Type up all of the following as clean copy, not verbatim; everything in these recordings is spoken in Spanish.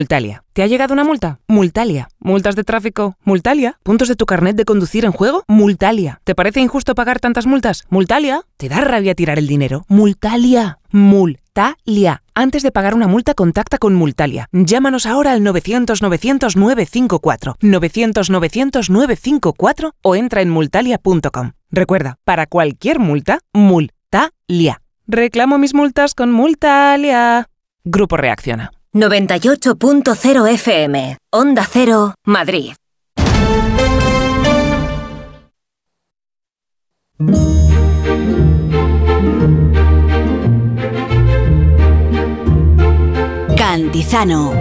Multalia. ¿Te ha llegado una multa? Multalia. ¿Multas de tráfico? Multalia. ¿Puntos de tu carnet de conducir en juego? Multalia. ¿Te parece injusto pagar tantas multas? Multalia. ¿Te da rabia tirar el dinero? Multalia. Multalia. Antes de pagar una multa, contacta con Multalia. Llámanos ahora al 900-900-954, 900-900-954 o entra en multalia.com. Recuerda, para cualquier multa, Multalia. Reclamo mis multas con Multalia. Grupo Reacciona. 98.0 FM, Onda Cero, Madrid. Cantizano.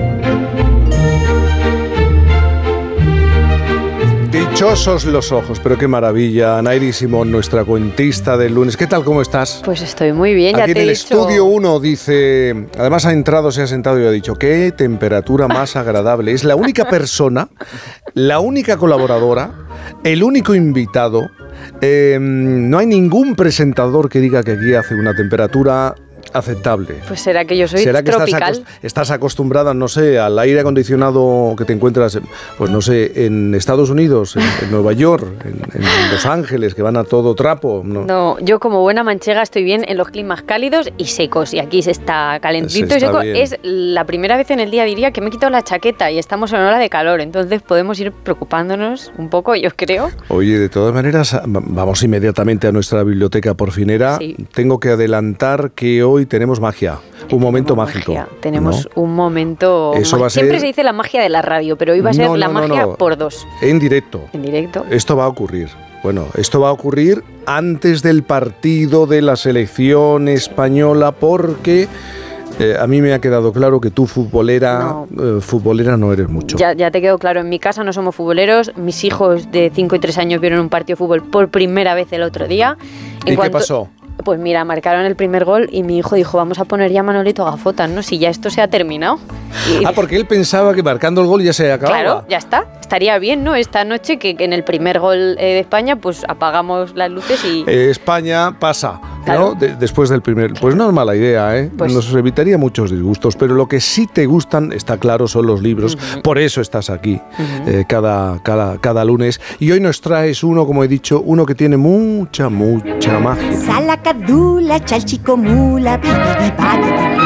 Dichosos los ojos, pero qué maravilla. Nairi Simón, nuestra cuentista del lunes. ¿Qué tal, cómo estás? Pues estoy muy bien, aquí ya te he en el dicho. estudio 1 dice, además ha entrado, se ha sentado y ha dicho, qué temperatura más agradable. Es la única persona, la única colaboradora, el único invitado. No hay ningún presentador que diga que aquí hace una temperatura aceptable. Pues será que yo soy ¿Será que tropical? estás acostumbrada, no sé, al aire acondicionado que te encuentras, pues no sé, en Estados Unidos, en Nueva York, en Los Ángeles, que van a todo trapo? No, yo como buena manchega estoy bien en los climas cálidos y secos, y aquí se está calentito y seco. Bien. Es la primera vez en el día, diría, que me he quitado la chaqueta y estamos en hora de calor, entonces podemos ir preocupándonos un poco, yo creo. Oye, de todas maneras, vamos inmediatamente a nuestra biblioteca porfinera. Sí. Tengo que adelantar que hoy tenemos magia, un momento mágico. Tenemos ¿no? un momento. Eso va a ser... Siempre se dice la magia de la radio, pero hoy va a ser la magia por dos. En directo. En directo. Esto va a ocurrir. Bueno, esto va a ocurrir antes del partido de la selección española porque a mí me ha quedado claro que tú futbolera no eres mucho. Ya te quedó claro, en mi casa no somos futboleros, mis hijos de 5 y 3 años vieron un partido de fútbol por primera vez el otro día. ¿Y qué pasó? Pues mira, marcaron el primer gol y mi hijo dijo, vamos a poner ya a Manolito Gafotas, ¿no? Si ya esto se ha terminado. Porque él pensaba que marcando el gol ya se acababa. Claro, ya está. Estaría bien, ¿no? Esta noche que en el primer gol de España, pues apagamos las luces y... España pasa, claro. ¿no? Después del primer... Pues no es mala idea, ¿eh? Pues... Nos evitaría muchos disgustos, pero lo que sí te gustan, está claro, son los libros. Por eso estás aquí cada lunes. Y hoy nos traes uno, como he dicho, uno que tiene mucha magia. Salacadula, chalchicomula, bibidibabidibú.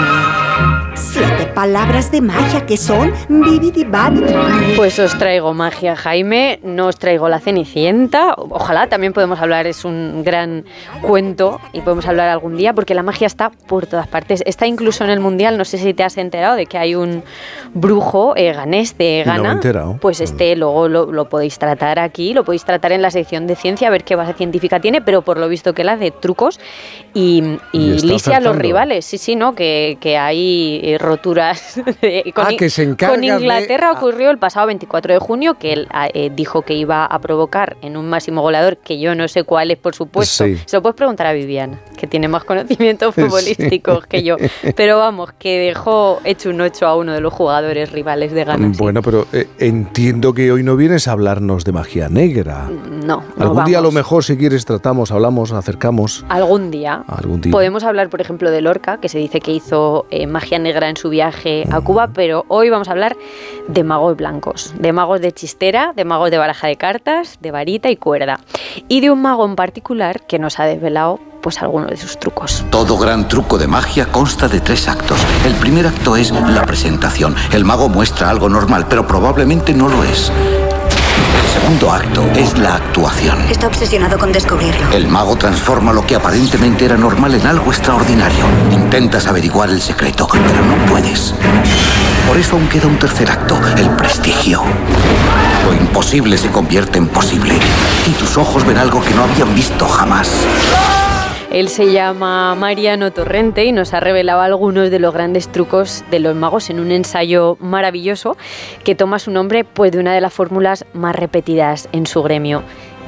7 palabras de magia que son bibidibabidibú. Pues os traigo magia, Jaime, no os traigo la Cenicienta. Ojalá también podemos hablar, es un gran cuento y podemos hablar algún día porque la magia está por todas partes. Está incluso en el Mundial, no sé si te has enterado de que hay un brujo ganés de Ghana. No me he enterado. Pues luego lo podéis tratar aquí, lo podéis tratar en la sección de ciencia, a ver qué base científica tiene, pero por lo visto que él hace trucos y licia a los rivales. Sí, ¿no? Que hay roturas. Que se encarga con Inglaterra ocurrió el pasado 24 de junio, que él dijo que iba a provocar en un máximo goleador, que yo no sé cuál es, por supuesto. Sí. Se lo puedes preguntar a Viviana, que tiene más conocimientos futbolísticos que yo. Pero vamos, que dejó hecho un 8-1 de los jugadores rivales de Ghana. Bueno, pero entiendo que hoy no vienes a hablarnos de magia negra. No. Algún día a lo mejor, si quieres, hablamos, acercamos. Algún día. Podemos hablar, por ejemplo, de Lorca, que se dice que hizo magia negra en su viaje a Cuba, pero hoy vamos a hablar de magos blancos, de magos de chistera, de magos de baraja de cartas, de varita y cuerda, y de un mago en particular que nos ha desvelado pues algunos de sus trucos. Todo gran truco de magia consta de 3 actos. El primer acto es la presentación. El mago muestra algo normal, pero probablemente no lo es. El segundo acto es la actuación. Está obsesionado con descubrirlo. El mago transforma lo que aparentemente era normal en algo extraordinario. Intentas averiguar el secreto, pero no puedes. Por eso aún queda un tercer acto, el prestigio. Lo imposible se convierte en posible. Y tus ojos ven algo que no habían visto jamás. Él se llama Mariano Torrente y nos ha revelado algunos de los grandes trucos de los magos en un ensayo maravilloso que toma su nombre pues de una de las fórmulas más repetidas en su gremio.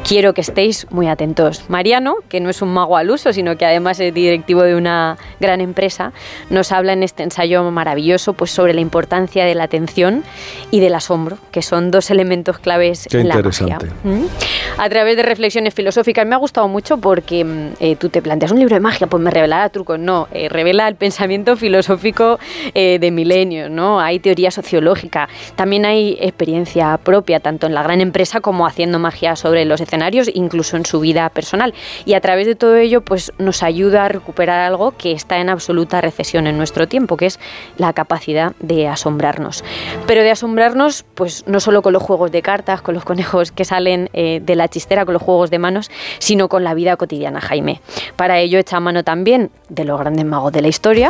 quiero que estéis muy atentos. Mariano, que no es un mago al uso, sino que además es directivo de una gran empresa, nos habla en este ensayo maravilloso pues, sobre la importancia de la atención y del asombro, que son dos elementos claves en la magia. A través de reflexiones filosóficas me ha gustado mucho porque tú te planteas un libro de magia, pues me revelará trucos. No, revela el pensamiento filosófico de milenios, ¿no? Hay teoría sociológica, también hay experiencia propia, tanto en la gran empresa como haciendo magia sobre los escenarios, incluso en su vida personal. Y a través de todo ello, pues nos ayuda a recuperar algo que está en absoluta recesión en nuestro tiempo, que es la capacidad de asombrarnos. Pero de asombrarnos, pues no solo con los juegos de cartas, con los conejos que salen de la chistera, con los juegos de manos, sino con la vida cotidiana, Jaime. Para ello echa mano también de los grandes magos de la historia.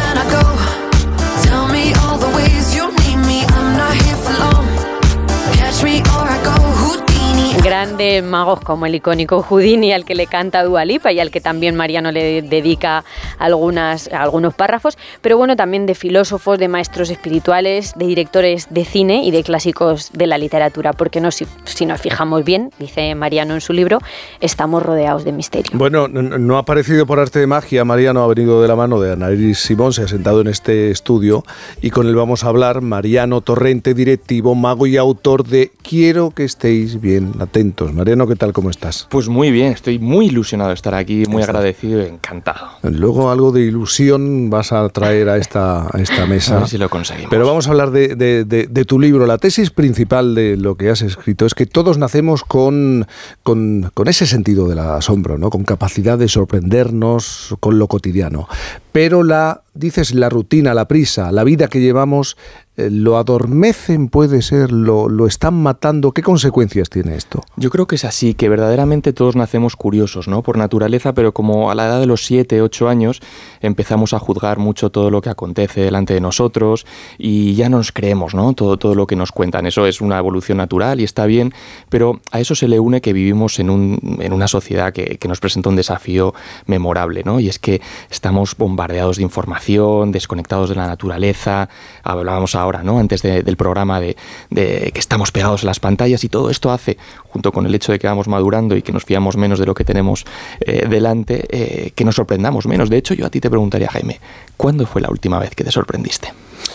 Grandes magos como el icónico Houdini, al que le canta Dua Lipa y al que también Mariano le dedica algunos párrafos, pero bueno, también de filósofos, de maestros espirituales, de directores de cine y de clásicos de la literatura, porque no, si nos fijamos bien, dice Mariano en su libro, estamos rodeados de misterio. Bueno, no ha aparecido por arte de magia, Mariano ha venido de la mano de Ana Iris Simón, se ha sentado en este estudio y con él vamos a hablar. Mariano Torrente, directivo, mago y autor de Quiero que estéis bien atentos. Mariano, ¿qué tal? ¿Cómo estás? Pues muy bien, estoy muy ilusionado de estar aquí, muy agradecido y encantado. Luego algo de ilusión vas a traer a esta mesa. A ver si lo conseguimos. Pero vamos a hablar de tu libro. La tesis principal de lo que has escrito es que todos nacemos con ese sentido del asombro, ¿no? Con capacidad de sorprendernos con lo cotidiano. Pero la rutina, la prisa, la vida que llevamos, lo adormecen, puede ser, lo están matando. ¿Qué consecuencias tiene esto? Yo creo que es así, que verdaderamente todos nacemos curiosos, ¿no? Por naturaleza, pero como a la edad de los 7, 8 años empezamos a juzgar mucho todo lo que acontece delante de nosotros y ya nos creemos, ¿no? Todo lo que nos cuentan. Eso es una evolución natural y está bien, pero a eso se le une que vivimos en una sociedad que nos presenta un desafío memorable, ¿no? Y es que estamos bombardeados de información, desconectados de la naturaleza. Hablábamos ahora, ¿no? Antes del programa de que estamos pegados a las pantallas, y todo esto hace, junto con el hecho de que vamos madurando y que nos fiamos menos de lo que tenemos delante, que nos sorprendamos menos. De hecho, yo a ti te preguntaría, Jaime, ¿cuándo fue la última vez que te sorprendiste?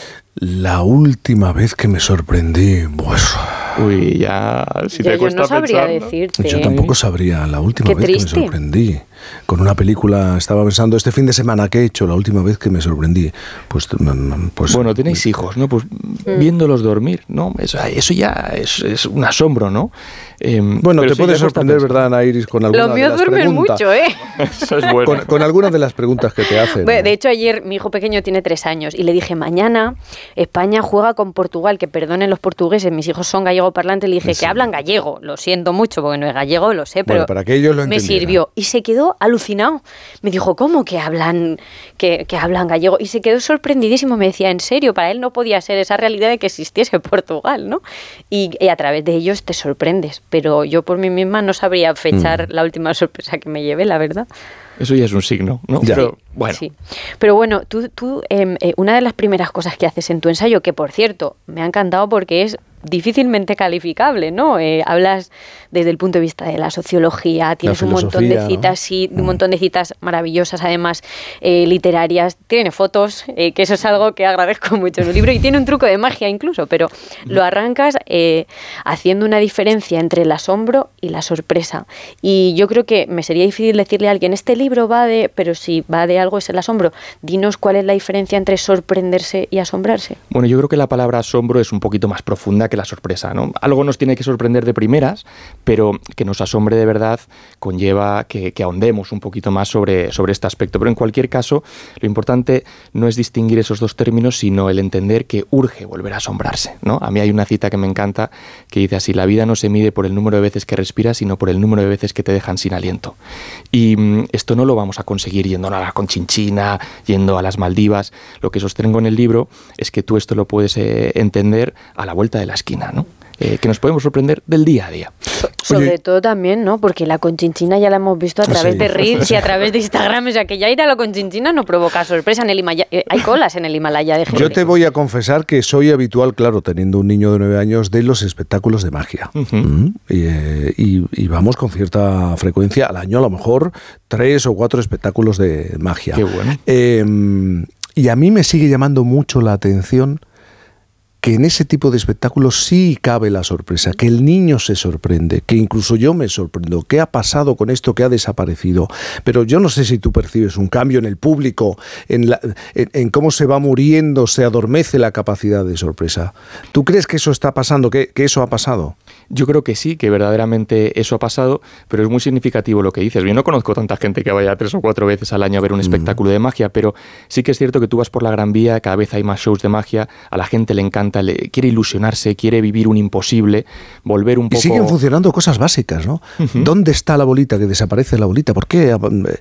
La última vez que me sorprendí, pues... Uy, ya, si te cuesta yo no sabría pensar, decirte. Yo tampoco sabría la última vez que me sorprendí. Con una película, estaba pensando, este fin de semana, ¿qué he hecho? La última vez que me sorprendí. Pues bueno, tenéis hijos, ¿no? Pues viéndolos dormir, ¿no? Eso ya es un asombro, ¿no? Bueno, te puede sorprender, ¿verdad, Ana Iris? Con alguna Los míos duermen mucho, ¿eh? Eso es bueno. Con algunas de las preguntas que te hacen. Bueno, de hecho, ayer mi hijo pequeño tiene 3 años y le dije, mañana España juega con Portugal, que perdonen los portugueses, mis hijos son gallegoparlantes, le dije que hablan gallego, lo siento mucho porque no es gallego, lo sé, pero bueno, para que ellos lo me sirvió y se quedó alucinado. Me dijo, ¿cómo que hablan gallego? Y se quedó sorprendidísimo, me decía, en serio, para él no podía ser esa realidad de que existiese Portugal, ¿no? Y a través de ellos te sorprendes, pero yo por mí misma no sabría fechar la última sorpresa que me llevé, la verdad. Eso ya es un signo, ¿no? Ya. Pero bueno. Sí. Pero bueno, tú una de las primeras cosas que haces en tu ensayo, que por cierto, me ha encantado porque es difícilmente calificable, ¿no? Hablas desde el punto de vista de la sociología, tienes un montón de citas, sí, un montón de citas maravillosas, además literarias, tiene fotos, que eso es algo que agradezco mucho en un libro, y tiene un truco de magia incluso, pero lo arrancas haciendo una diferencia entre el asombro y la sorpresa. Y yo creo que me sería difícil decirle a alguien, este libro va de, pero si va de algo es el asombro. Dinos cuál es la diferencia entre sorprenderse y asombrarse. Bueno, yo creo que la palabra asombro es un poquito más profunda que la sorpresa, ¿no? Algo nos tiene que sorprender de primeras, pero que nos asombre de verdad conlleva que ahondemos un poquito más sobre este aspecto. Pero en cualquier caso, lo importante no es distinguir esos dos términos, sino el entender que urge volver a asombrarse, ¿no? A mí hay una cita que me encanta que dice así: la vida no se mide por el número de veces que respiras, sino por el número de veces que te dejan sin aliento. Y esto no lo vamos a conseguir yendo a la Conchinchina, yendo a las Maldivas. Lo que sostengo en el libro es que tú esto lo puedes entender a la vuelta de la esquina, ¿no? que nos podemos sorprender del día a día. Sobre todo también, ¿no? Porque la conchinchina ya la hemos visto a través de Reels y a través de Instagram, o sea que ya ir a la conchinchina no provoca sorpresa en el Himalaya. Hay colas en el Himalaya de gente. Yo te voy a confesar que soy habitual, claro, teniendo un niño de 9 años, de los espectáculos de magia. Y vamos con cierta frecuencia al año, a lo mejor 3 o 4 espectáculos de magia. Qué bueno. Y a mí me sigue llamando mucho la atención que en ese tipo de espectáculos sí cabe la sorpresa, que el niño se sorprende, que incluso yo me sorprendo. ¿Qué ha pasado con esto que ha desaparecido? Pero yo no sé si tú percibes un cambio en el público, en cómo se va muriendo, se adormece la capacidad de sorpresa. ¿Tú crees que eso está pasando, que eso ha pasado? Yo creo que sí, que verdaderamente eso ha pasado, pero es muy significativo lo que dices. Yo no conozco tanta gente que vaya 3 o 4 veces al año a ver un espectáculo de magia, pero sí que es cierto que tú vas por la Gran Vía, cada vez hay más shows de magia, a la gente le encanta, quiere ilusionarse, quiere vivir un imposible, volver un poco... Y siguen funcionando cosas básicas, ¿no? ¿Dónde está la bolita? Que desaparece la bolita. ¿Por qué?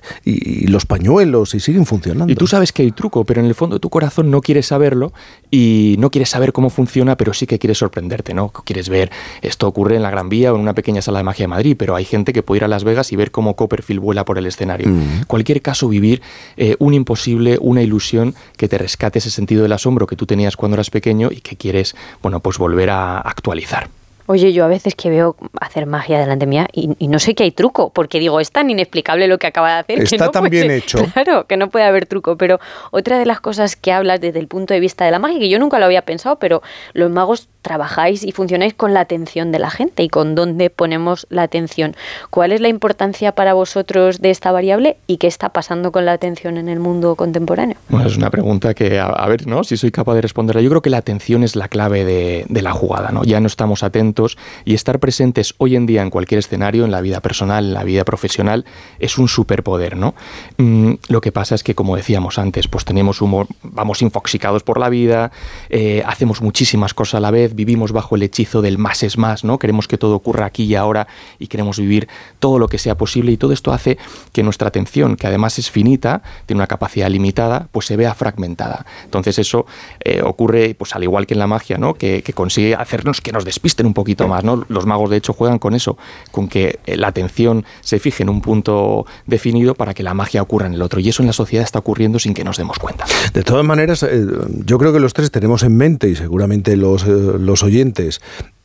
Y los pañuelos, y siguen funcionando. Y tú sabes que hay truco, pero en el fondo de tu corazón no quieres saberlo y no quieres saber cómo funciona, pero sí que quieres sorprenderte, ¿no? Quieres ver, esto ocurre en la Gran Vía o en una pequeña sala de magia de Madrid, pero hay gente que puede ir a Las Vegas y ver cómo Copperfield vuela por el escenario. Cualquier caso, vivir un imposible, una ilusión que te rescate ese sentido del asombro que tú tenías cuando eras pequeño y que quieres, bueno, pues volver a actualizar. Oye, yo a veces que veo hacer magia delante mía y no sé que hay truco, porque digo, es tan inexplicable lo que acaba de hacer. Está que no tan bien hecho. Claro, que no puede haber truco, pero otra de las cosas que hablas desde el punto de vista de la magia, que yo nunca lo había pensado, pero los magos trabajáis y funcionáis con la atención de la gente y con dónde ponemos la atención. ¿Cuál es la importancia para vosotros de esta variable y qué está pasando con la atención en el mundo contemporáneo? Bueno, es una pregunta que, a ver, ¿no? Si soy capaz de responderla. Yo creo que la atención es la clave de la jugada, ¿no? Ya no estamos atentos y estar presentes hoy en día en cualquier escenario, en la vida personal, en la vida profesional, es un superpoder, ¿no? Lo que pasa es que, como decíamos antes, pues tenemos humor, vamos infoxicados por la vida, hacemos muchísimas cosas a la vez, vivimos bajo el hechizo del más es más, ¿no? Queremos que todo ocurra aquí y ahora y queremos vivir todo lo que sea posible y todo esto hace que nuestra atención, que además es finita, tiene una capacidad limitada, pues se vea fragmentada. Entonces eso ocurre, pues al igual que en la magia, ¿no? Que consigue hacernos que nos despisten un poquito más, ¿no? Los magos de hecho juegan con eso, con que la atención se fije en un punto definido para que la magia ocurra en el otro, y eso en la sociedad está ocurriendo sin que nos demos cuenta. De todas maneras, yo creo que los tres tenemos en mente, y seguramente los oyentes,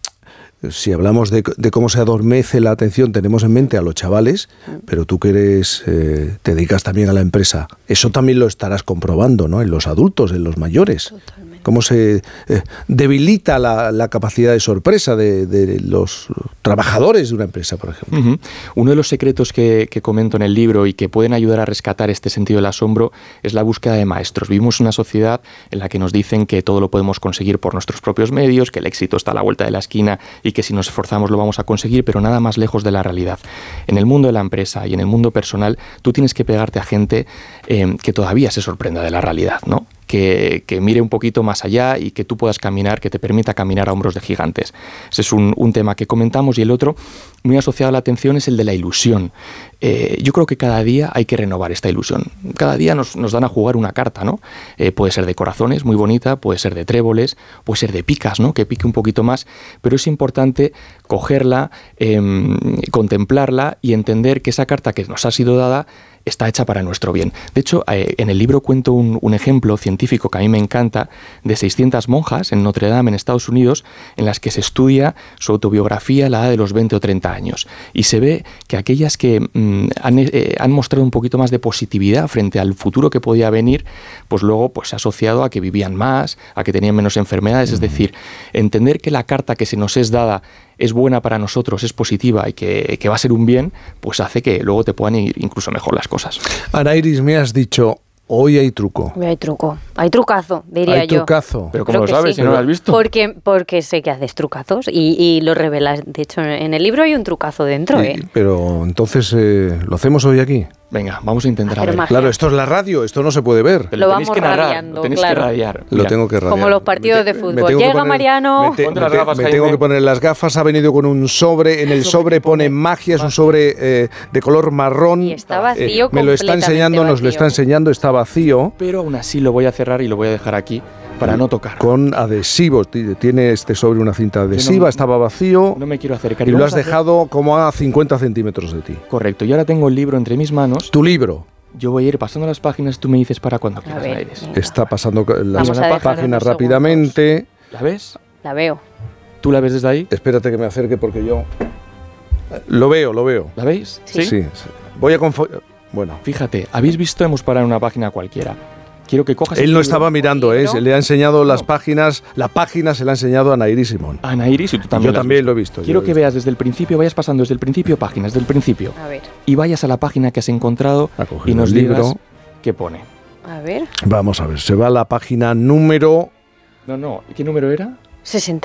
si hablamos de cómo se adormece la atención, tenemos en mente a los chavales, pero tú que eres, te dedicas también a la empresa, eso también lo estarás comprobando, ¿no? En los adultos, en los mayores. Totalmente. Cómo se debilita la capacidad de sorpresa de los trabajadores de una empresa, por ejemplo. Uno de los secretos que comento en el libro y que pueden ayudar a rescatar este sentido del asombro es la búsqueda de maestros. Vivimos una sociedad en la que nos dicen que todo lo podemos conseguir por nuestros propios medios, que el éxito está a la vuelta de la esquina y que si nos esforzamos lo vamos a conseguir, pero nada más lejos de la realidad. En el mundo de la empresa y en el mundo personal, tú tienes que pegarte a gente que todavía se sorprenda de la realidad, ¿no? Que mire un poquito más allá y que tú puedas caminar, que te permita caminar a hombros de gigantes. Ese es un tema que comentamos, y el otro, muy asociado a la atención, es el de la ilusión. Yo creo que cada día hay que renovar esta ilusión. Cada día nos dan a jugar una carta, ¿no? Puede ser de corazones, muy bonita, puede ser de tréboles, puede ser de picas, ¿no? Que pique un poquito más, pero es importante cogerla, contemplarla y entender que esa carta que nos ha sido dada está hecha para nuestro bien. De hecho, en el libro cuento un ejemplo científico que a mí me encanta, de 600 monjas en Notre Dame, en Estados Unidos, en las que se estudia su autobiografía a la edad de los 20 o 30 años. Y se ve que aquellas que han mostrado un poquito más de positividad frente al futuro que podía venir, pues luego pues, se ha asociado a que vivían más, a que tenían menos enfermedades. Es decir, entender que la carta que se nos es dada es buena para nosotros, es positiva y que va a ser un bien, pues hace que luego te puedan ir incluso mejor las cosas. Ana Iris, me has dicho, hoy hay truco. Hoy hay truco. Hay trucazo, diría yo. Hay trucazo. Pero ¿cómo lo sabes si no lo has visto? Porque sé que haces trucazos y lo revelas. De hecho, en el libro hay un trucazo dentro. Pero entonces, ¿lo hacemos hoy aquí? Venga, vamos a intentar ver. Claro, esto es la radio, esto no se puede ver. Lo vamos radiando, tenéis que radiar. Lo tengo que radiar. Como los partidos de fútbol. Llega Mariano. Me tengo que poner las gafas, ha venido con un sobre, en el sobre pone magia, es un sobre de color marrón. Y está vacío, me lo está enseñando, nos lo está enseñando, está vacío. Pero aún así lo voy a cerrar y lo voy a dejar aquí para no tocar. Con adhesivos. Tiene este sobre una cinta adhesiva, estaba vacío. No me quiero acercar. Y lo has dejado como a 50 centímetros de ti. Correcto. Y ahora tengo el libro entre mis manos. Tu libro. Yo voy a ir pasando las páginas, tú me dices para cuando quieras, Aires. Está pasando las páginas rápidamente. ¿La ves? La veo. ¿Tú la ves desde ahí? Espérate que me acerque porque yo... Lo veo. ¿La veis? Sí. Voy a Bueno. Fíjate, habéis visto, hemos parado en una página cualquiera. Quiero que cojas... Él no estaba mirando, se le ha enseñado las páginas. La página se la ha enseñado a Nairis Simón. A Nairis, y tú también. Yo también lo he visto. Quiero que veas desde el principio, vayas pasando desde el principio páginas, del principio. A ver. Y vayas a la página que has encontrado y nos digas qué pone. A ver. Vamos a ver, se va a la página número... No, ¿qué número era? 60.